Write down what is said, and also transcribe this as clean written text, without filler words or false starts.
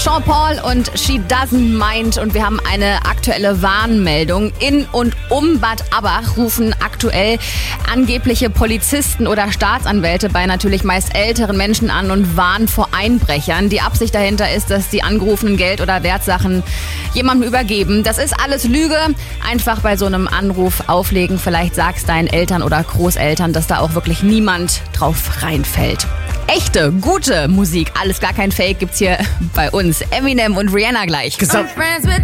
Sean Paul und She Doesn't Mind und wir haben eine aktuelle Warnmeldung. In und um Bad Abbach rufen aktuell angebliche Polizisten oder Staatsanwälte bei natürlich meist älteren Menschen an und warnen vor Einbrechern. Die Absicht dahinter ist, dass die angerufenen Geld- oder Wertsachen jemandem übergeben. Das ist alles Lüge. Einfach bei so einem Anruf auflegen. Vielleicht sagst deinen Eltern oder Großeltern, dass da auch wirklich niemand drauf reinfällt. Echte, gute Musik, alles gar kein Fake, gibt's hier bei uns. Eminem und Rihanna gleich.